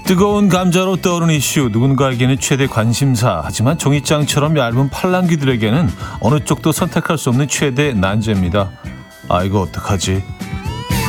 뜨거운 감자로 떠오르는 이슈, 누군가에게는 최대 관심사, 하지만 종이장처럼 얇은 팔랑귀들에게는 어느 쪽도 선택할 수 없는 최대 난제입니다. 아, 이거 어떡하지?